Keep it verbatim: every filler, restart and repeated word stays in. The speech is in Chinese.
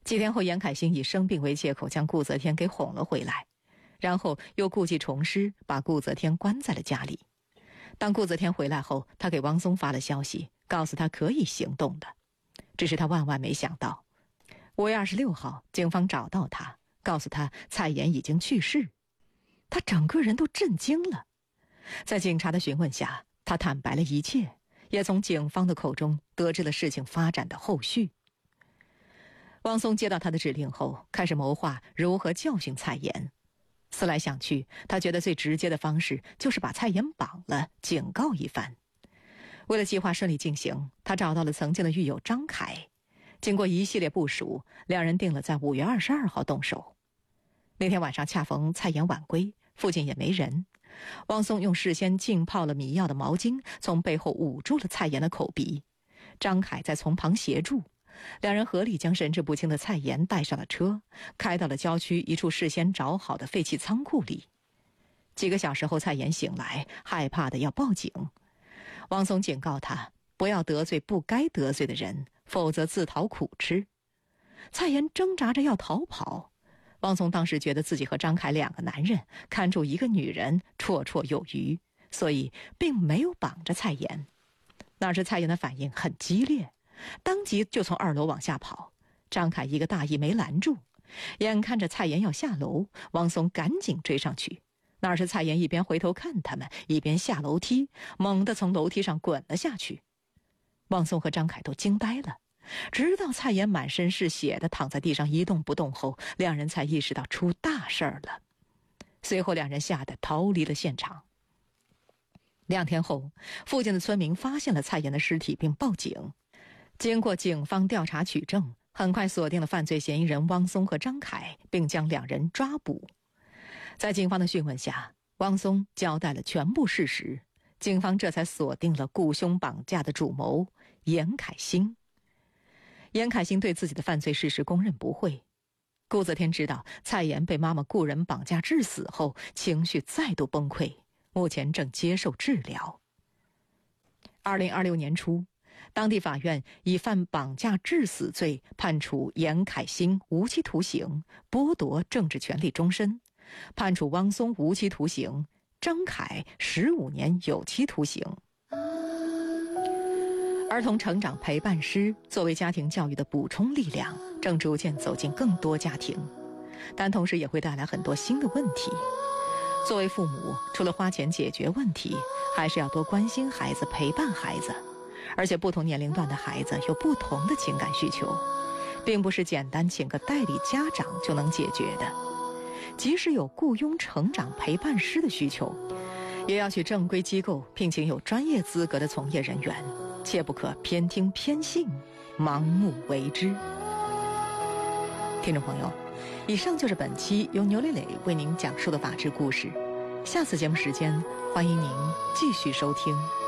几天后，严凯兴以生病为借口将顾泽天给哄了回来，然后又故技重施，把顾泽天关在了家里。当顾泽天回来后，他给汪松发了消息，告诉他可以行动的。只是他万万没想到，五月二十六号，警方找到他，告诉他蔡妍已经去世。他整个人都震惊了。在警察的询问下，他坦白了一切，也从警方的口中得知了事情发展的后续。汪松接到他的指令后，开始谋划如何教训蔡妍。思来想去，他觉得最直接的方式就是把蔡妍绑了，警告一番。为了计划顺利进行，他找到了曾经的狱友张凯。经过一系列部署，两人定了在五月二十二号动手。那天晚上恰逢蔡妍晚归，附近也没人。汪松用事先浸泡了迷药的毛巾从背后捂住了蔡妍的口鼻，张凯在从旁协助。两人合力将神志不清的蔡妍带上了车，开到了郊区一处事先找好的废弃仓库里。几个小时后，蔡妍醒来，害怕的要报警。汪松警告他不要得罪不该得罪的人，否则自讨苦吃。蔡妍挣扎着要逃跑，汪松当时觉得自己和张凯两个男人看住一个女人绰绰有余，所以并没有绑着蔡妍。哪知蔡妍的反应很激烈，当即就从二楼往下跑。张凯一个大意没拦住，眼看着蔡妍要下楼，汪松赶紧追上去。哪是蔡妍一边回头看他们，一边下楼梯，猛地从楼梯上滚了下去。汪松和张凯都惊呆了，直到蔡妍满身是血的躺在地上一动不动后，两人才意识到出大事儿了。随后两人吓得逃离了现场。两天后，附近的村民发现了蔡妍的尸体并报警。经过警方调查取证，很快锁定了犯罪嫌疑人汪松和张凯，并将两人抓捕。在警方的讯问下，汪松交代了全部事实，警方这才锁定了雇凶绑架的主谋严凯兴。严凯兴对自己的犯罪事实公认不讳。顾泽天知道蔡妍被妈妈雇人绑架致死后，情绪再度崩溃，目前正接受治疗。二零二六年初，当地法院以犯绑架致死罪判处严凯兴无期徒刑，剥夺政治权利终身，判处汪松无期徒刑，张凯十五年有期徒刑。儿童成长陪伴师作为家庭教育的补充力量，正逐渐走进更多家庭，但同时也会带来很多新的问题。作为父母，除了花钱解决问题，还是要多关心孩子，陪伴孩子。而且不同年龄段的孩子有不同的情感需求，并不是简单请个代理家长就能解决的。即使有雇佣成长陪伴师的需求，也要去正规机构聘请有专业资格的从业人员，切不可偏听偏信，盲目为之。听众朋友，以上就是本期由牛磊磊为您讲述的法治故事。下次节目时间，欢迎您继续收听。